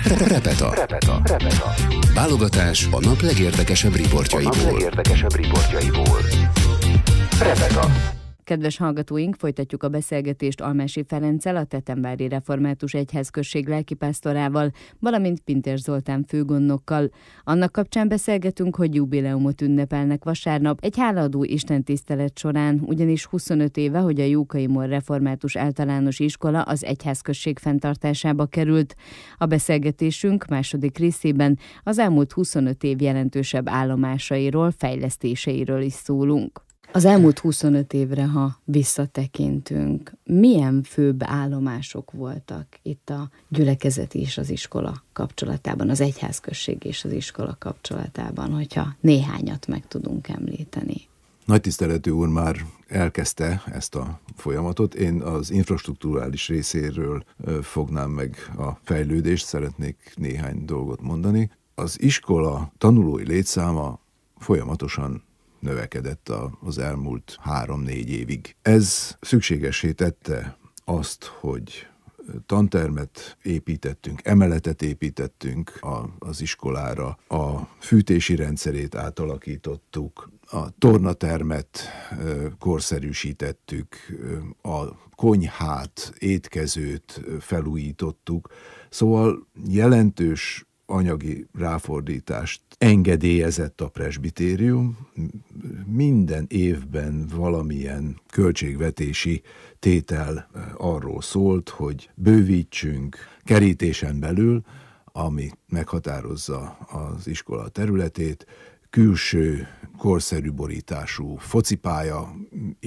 Repeta. Válogatás a nap legérdekesebb riportjaiból. Repeta. Kedves hallgatóink, folytatjuk a beszélgetést Almási Ferenccel, a Tetemvári Református Egyházközség lelkipásztorával, valamint Pintér Zoltán főgondnokkal. Annak kapcsán beszélgetünk, hogy jubileumot ünnepelnek vasárnap egy hálaadó istentisztelet során, ugyanis 25 éve, hogy a Jókai Mór Református Általános Iskola az egyházközség fenntartásába került. A beszélgetésünk második részében az elmúlt 25 év jelentősebb állomásairól, fejlesztéseiről is szólunk. Az elmúlt 25 évre, ha visszatekintünk, milyen főbb állomások voltak itt a gyülekezet és az iskola kapcsolatában, az egyházközség és az iskola kapcsolatában, hogyha néhányat meg tudunk említeni? Nagy tiszteletű úr már elkezdte ezt a folyamatot. Én az infrastrukturális részéről fognám meg a fejlődést, szeretnék néhány dolgot mondani. Az iskola tanulói létszáma folyamatosan növekedett az elmúlt 3-4 évig. Ez szükségessé tette azt, hogy tantermet építettünk, emeletet építettünk az iskolára, a fűtési rendszerét átalakítottuk, a tornatermet korszerűsítettük, a konyhát, étkezőt felújítottuk, szóval jelentős anyagi ráfordítást engedélyezett a presbitérium. Minden évben valamilyen költségvetési tétel arról szólt, hogy bővítsünk kerítésen belül, ami meghatározza az iskola területét, külső, korszerű borítású focipálya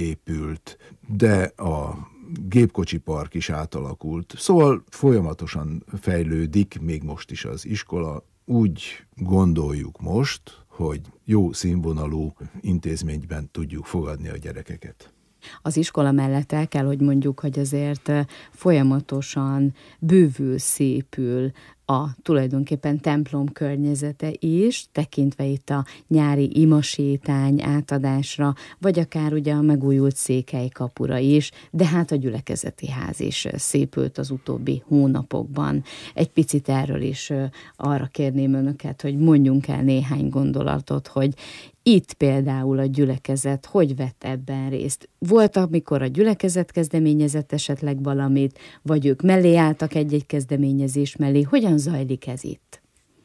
épült, de a gépkocsi park is átalakult. Szóval folyamatosan fejlődik még most is az iskola. Úgy gondoljuk most, hogy jó színvonalú intézményben tudjuk fogadni a gyerekeket. Az iskola mellett el kell, hogy mondjuk, hogy azért folyamatosan bővül, szépül a tulajdonképpen templom környezete is, tekintve itt a nyári imasétány átadásra, vagy akár ugye a megújult székelykapura is, de hát a gyülekezeti ház is szépült az utóbbi hónapokban. Egy picit erről is arra kérném önöket, hogy mondjunk el néhány gondolatot, hogy itt például a gyülekezet hogy vett ebben részt? Volt, amikor a gyülekezet kezdeményezett esetleg valamit, vagy ők mellé álltak egy-egy kezdeményezés mellé? Hogyan zajlik ez itt?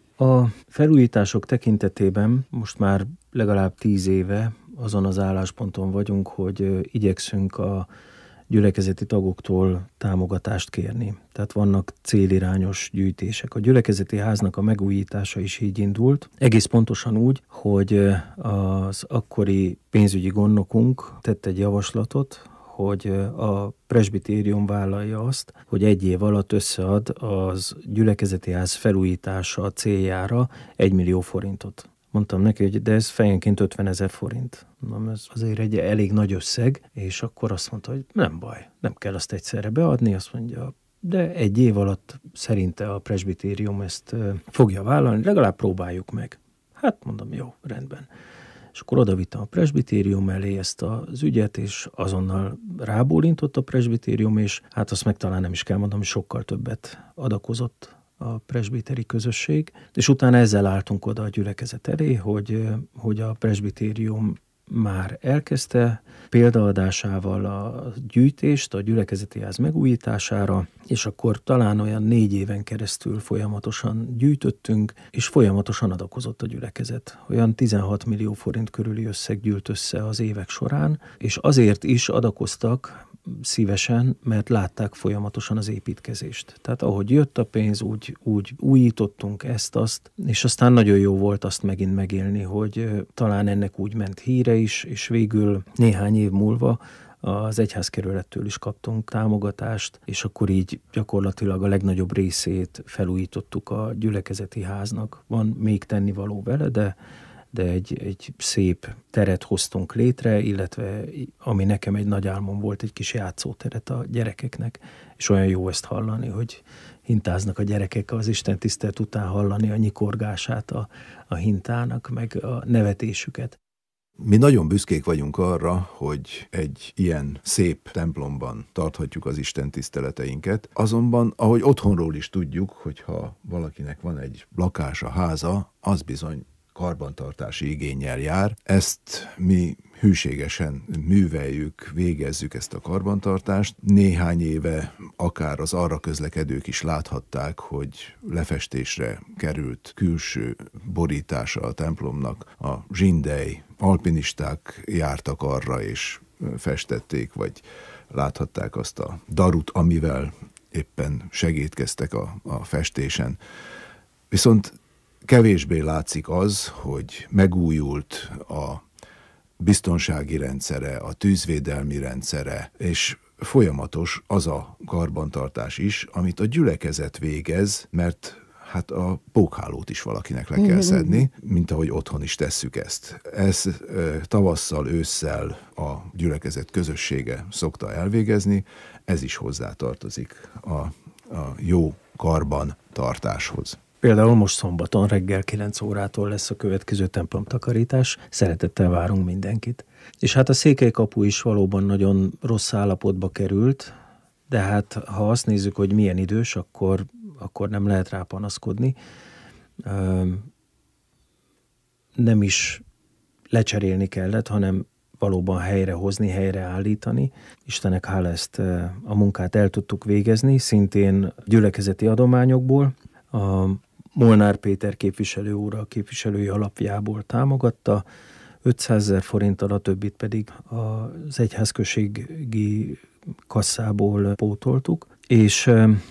A felújítások tekintetében most már legalább 10 éve azon az állásponton vagyunk, hogy igyekszünk a gyülekezeti tagoktól támogatást kérni. Tehát vannak célirányos gyűjtések. A gyülekezeti háznak a megújítása is így indult. Egész pontosan úgy, hogy az akkori pénzügyi gondnokunk tett egy javaslatot, hogy a presbitérium vállalja azt, hogy 1 év alatt összead az gyülekezeti ház felújítása céljára 1 millió forintot. Mondtam neki, hogy de ez fejenként 50 000 forint. Mondom, ez azért egy elég nagy összeg, és akkor azt mondta, hogy nem baj, nem kell azt egyszerre beadni, azt mondja, de 1 év alatt szerinte a presbitérium ezt fogja vállalni, legalább próbáljuk meg. Hát mondom, jó, rendben. És akkor odavittem a presbitérium elé ezt az ügyet, és azonnal rábólintott a presbitérium, és hát azt meg talán nem is kell mondanom, hogy sokkal többet adakozott a presbiteri közösség, és utána ezzel álltunk oda a gyülekezet elé, hogy a presbitérium már elkezdte példaadásával a gyűjtést a gyülekezeti ház megújítására, és akkor talán olyan 4 éven keresztül folyamatosan gyűjtöttünk, és folyamatosan adakozott a gyülekezet. Olyan 16 millió forint körüli összeg gyűlt össze az évek során, és azért is adakoztak szívesen, mert látták folyamatosan az építkezést. Tehát ahogy jött a pénz, úgy újítottunk ezt-azt, és aztán nagyon jó volt azt megint megélni, hogy talán ennek úgy ment híre is, és végül néhány év múlva az egyházkerülettől is kaptunk támogatást, és akkor így gyakorlatilag a legnagyobb részét felújítottuk a gyülekezeti háznak. Van még tennivaló vele, de egy szép teret hoztunk létre, illetve ami nekem egy nagy álmom volt, egy kis játszóteret a gyerekeknek, és olyan jó ezt hallani, hogy hintáznak a gyerekek az istentisztelet után, hallani a nyikorgását a hintának, meg a nevetésüket. Mi nagyon büszkék vagyunk arra, hogy egy ilyen szép templomban tarthatjuk az Isten tiszteleteinket. Azonban, ahogy otthonról is tudjuk, hogyha valakinek van egy lakása, háza, az bizony karbantartási igénnyel jár. Ezt mi hűségesen műveljük, végezzük ezt a karbantartást. Néhány éve akár az arra közlekedők is láthatták, hogy lefestésre került külső borítása a templomnak. A zsindej alpinisták jártak arra és festették, vagy láthatták azt a darut, amivel éppen segítkeztek a festésen. Viszont kevésbé látszik az, hogy megújult a biztonsági rendszere, a tűzvédelmi rendszere, és folyamatos az a karbantartás is, amit a gyülekezet végez, mert hát a pókhálót is valakinek le kell szedni, mint ahogy otthon is tesszük ezt. Ez tavasszal, ősszel a gyülekezet közössége szokta elvégezni, ez is hozzátartozik a jó karbantartáshoz. Például most szombaton reggel 9 órától lesz a következő templomtakarítás. Szeretettel várunk mindenkit. És hát a székely kapu is valóban nagyon rossz állapotba került, de hát ha azt nézzük, hogy milyen idős, akkor nem lehet rá panaszkodni. Nem is lecserélni kellett, hanem valóban helyrehozni, helyreállítani. Istennek hála, ezt a munkát el tudtuk végezni, szintén gyülekezeti adományokból. A Molnár Péter képviselő úr a képviselői alapjából támogatta, 500 000 forinttal, a többit pedig az egyházközségi kasszából pótoltuk, és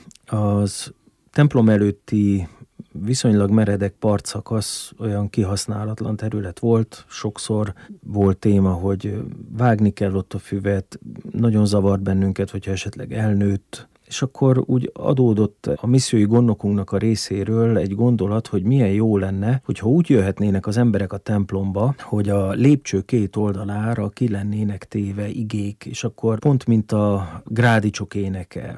az templom előtti viszonylag meredek partszakasz olyan kihasználatlan terület volt, sokszor volt téma, hogy vágni kell ott a füvet, nagyon zavart bennünket, hogyha esetleg elnőtt, és akkor úgy adódott a missziói gondnokunknak a részéről egy gondolat, hogy milyen jó lenne, hogyha úgy jöhetnének az emberek a templomba, hogy a lépcső két oldalára ki lennének téve igék, és akkor pont mint a grádicsok éneke, a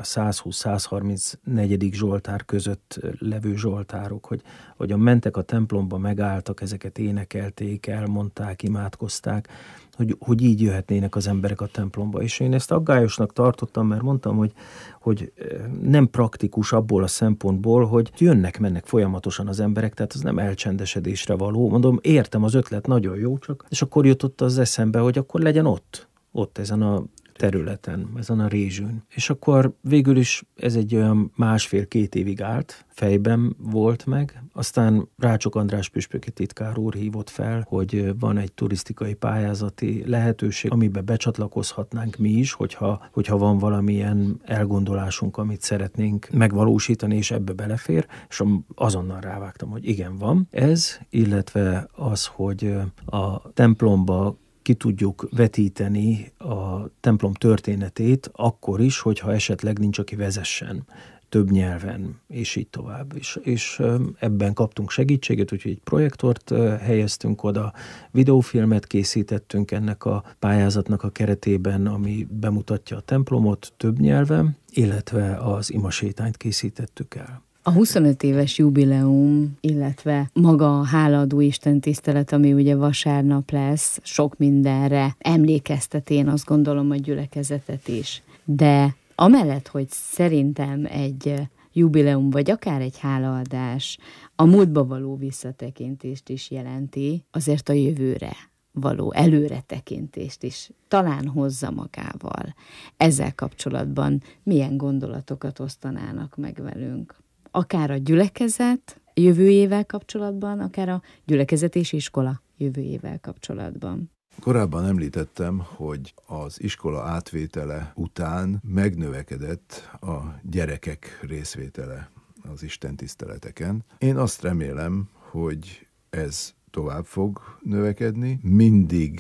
120-134. Zsoltár között levő zsoltárok, hogy a mentek a templomba, megálltak, ezeket énekelték, elmondták, imádkozták, hogy így jöhetnének az emberek a templomba. És én ezt aggályosnak tartottam, mert mondtam, hogy nem praktikus abból a szempontból, hogy jönnek-mennek folyamatosan az emberek, tehát az nem elcsendesedésre való. Mondom, értem, az ötlet nagyon jó, csak, és akkor jutott az eszembe, hogy akkor legyen ott ezen a területen, ezen a rézsűn. És akkor végül is ez egy olyan 1,5-2 évig állt, fejben volt meg, aztán Rácsok András püspöki titkár úr hívott fel, hogy van egy turisztikai pályázati lehetőség, amiben becsatlakozhatnánk mi is, hogyha van valamilyen elgondolásunk, amit szeretnénk megvalósítani, és ebbe belefér, és azonnal rávágtam, hogy igen, van ez, illetve az, hogy a templomba ki tudjuk vetíteni a templom történetét akkor is, hogyha esetleg nincs, aki vezessen több nyelven, és így tovább. És ebben kaptunk segítséget, úgyhogy egy projektort helyeztünk oda, videófilmet készítettünk ennek a pályázatnak a keretében, ami bemutatja a templomot több nyelven, illetve az imasétányt készítettük el. A 25 éves jubileum, illetve maga a hálaadó Isten tisztelet, ami ugye vasárnap lesz, sok mindenre emlékeztet, én azt gondolom, a gyülekezetet is. De amellett, hogy szerintem egy jubileum, vagy akár egy hálaadás a múltba való visszatekintést is jelenti, azért a jövőre való előretekintést is talán hozza magával. Ezzel kapcsolatban milyen gondolatokat osztanának meg velünk? Akár a gyülekezet jövőjével kapcsolatban, akár a gyülekezet és iskola jövőjével kapcsolatban. Korábban említettem, hogy az iskola átvétele után megnövekedett a gyerekek részvétele az istentiszteleteken. Én azt remélem, hogy ez tovább fog növekedni. Mindig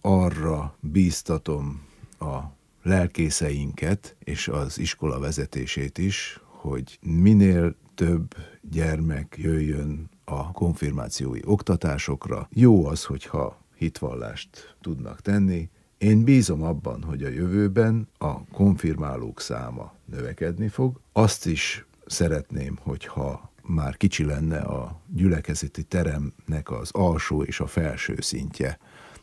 arra bíztatom a lelkészeinket és az iskola vezetését is, hogy minél több gyermek jöjjön a konfirmációi oktatásokra. Jó az, hogyha hitvallást tudnak tenni. Én bízom abban, hogy a jövőben a konfirmálók száma növekedni fog. Azt is szeretném, hogyha már kicsi lenne a gyülekezeti teremnek az alsó és a felső szintje.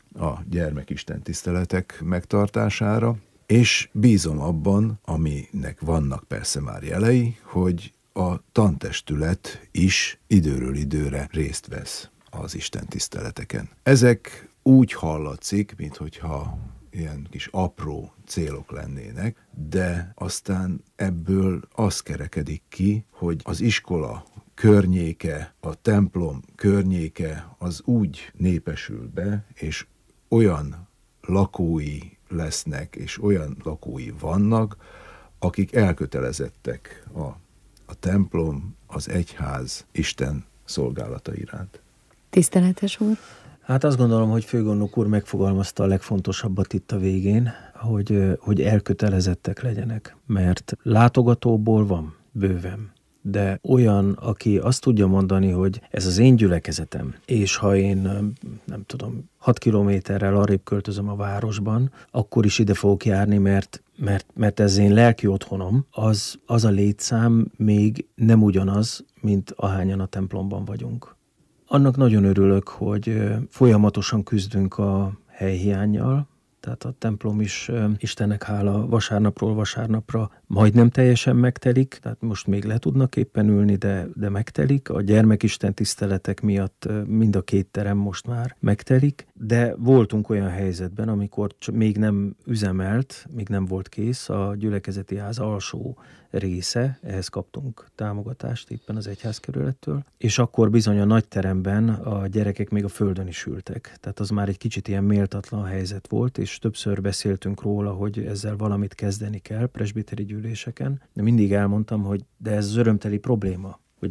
a gyermekisten tiszteletek megtartására, és bízom abban, aminek vannak persze már jelei, hogy a tantestület is időről időre részt vesz az Isten tiszteleteken. Ezek úgy hallatszik, minthogyha ilyen kis apró célok lennének, de aztán ebből az kerekedik ki, hogy az iskola környéke, a templom környéke az úgy népesül be, és olyan lakói lesznek, és olyan lakói vannak, akik elkötelezettek a templom, az egyház, Isten szolgálata iránt. Tiszteletes úr? Hát azt gondolom, hogy főgondnok úr megfogalmazta a legfontosabbat itt a végén, hogy elkötelezettek legyenek, mert látogatóból van bőven. De olyan, aki azt tudja mondani, hogy ez az én gyülekezetem, és ha én, nem tudom, 6 kilométerrel arrébb költözöm a városban, akkor is ide fogok járni, mert ez én lelki otthonom, az a létszám még nem ugyanaz, mint ahányan a templomban vagyunk. Annak nagyon örülök, hogy folyamatosan küzdünk a helyhiánnyal, tehát a templom is, Istennek hála, vasárnapról vasárnapra majdnem teljesen megtelik, tehát most még le tudnak éppen ülni, de megtelik. A gyermekisten tiszteletek miatt mind a 2 terem most már megtelik, de voltunk olyan helyzetben, amikor még nem üzemelt, még nem volt kész a gyülekezeti ház alsó része, ehhez kaptunk támogatást éppen az egyházkerülettől, és akkor bizony a nagy teremben a gyerekek még a földön is ültek. Tehát az már egy kicsit ilyen méltatlan helyzet volt, és többször beszéltünk róla, hogy ezzel valamit kezdeni kell presbiteri gyűléseken. De mindig elmondtam, hogy de ez az örömteli probléma, hogy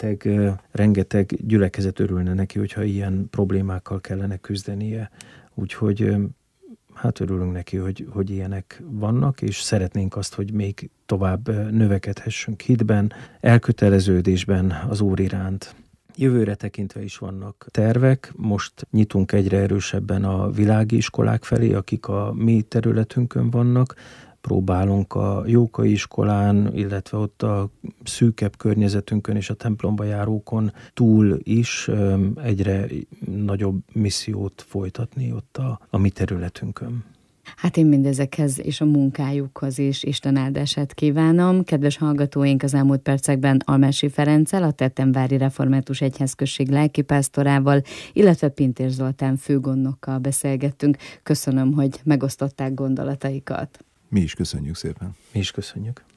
rengeteg gyülekezet örülne neki, hogyha ilyen problémákkal kellene küzdenie. Úgyhogy hát örülünk neki, hogy ilyenek vannak, és szeretnénk azt, hogy még tovább növekedhessünk hitben, elköteleződésben az Úr iránt. Jövőre tekintve is vannak tervek, most nyitunk egyre erősebben a világi iskolák felé, akik a mi területünkön vannak, próbálunk a Jókai iskolán, illetve ott a szűkebb környezetünkön és a templomba járókon túl is egyre nagyobb missziót folytatni ott a mi területünkön. Hát én mindezekhez és a munkájukhoz is Isten áldását kívánom. Kedves hallgatóink, az elmúlt percekben Almási Ferenccel, a Tettenvári Református Egyházközség lelkipásztorával, illetve Pintér Zoltán főgondnokkal beszélgettünk. Köszönöm, hogy megosztották gondolataikat. Mi is köszönjük szépen. Mi is köszönjük.